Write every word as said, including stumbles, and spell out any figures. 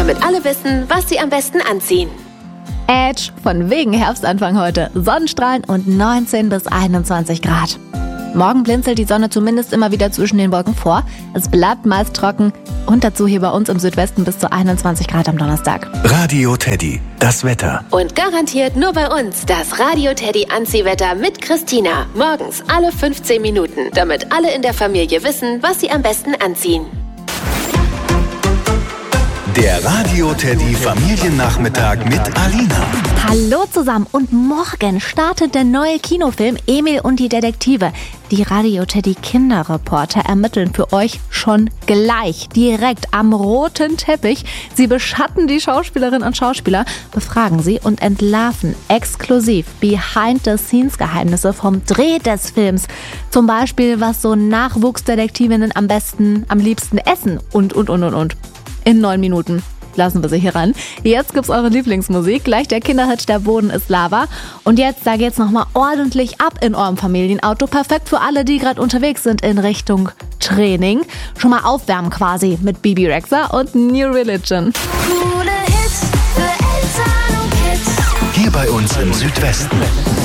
damit alle wissen, was sie am besten anziehen. Edge, von wegen Herbstanfang heute. Sonnenstrahlen und neunzehn bis einundzwanzig Grad. Morgen blinzelt die Sonne zumindest immer wieder zwischen den Wolken vor. Es bleibt meist trocken und dazu hier bei uns im Südwesten bis zu einundzwanzig Grad am Donnerstag. Radio Teddy, das Wetter. Und garantiert nur bei uns das Radio Teddy Anziehwetter mit Christina. Morgens alle fünfzehn Minuten, damit alle in der Familie wissen, was sie am besten anziehen. Der Radio Teddy Familiennachmittag mit Alina. Hallo zusammen und morgen startet der neue Kinofilm Emil und die Detektive. Die Radio Teddy Kinderreporter ermitteln für euch schon gleich, direkt am roten Teppich. Sie beschatten die Schauspielerinnen und Schauspieler, befragen sie und entlarven exklusiv Behind-the-Scenes-Geheimnisse vom Dreh des Films. Zum Beispiel, was so Nachwuchsdetektivinnen am besten, am liebsten essen und, und, und, und, und. In neun Minuten lassen wir sie hier ran. Jetzt gibt's eure Lieblingsmusik. Gleich der Kinderhit Der Boden ist Lava. Und jetzt, da geht's nochmal ordentlich ab in eurem Familienauto. Perfekt für alle, die gerade unterwegs sind in Richtung Training. Schon mal aufwärmen quasi mit Bibi Rexha und New Religion. Coole Hits für Eltern und Kids. Hier bei uns im Südwesten.